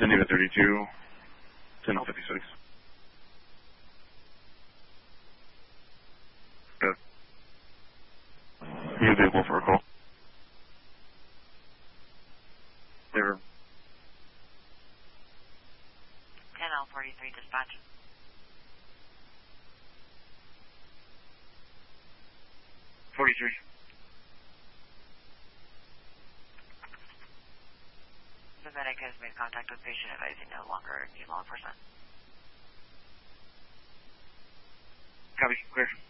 Geneva 32, 1056. Good. You available for a call? There. 10L43 dispatch. 43. The medic has made contact with patient advising no longer need law enforcement. Copy. Clear.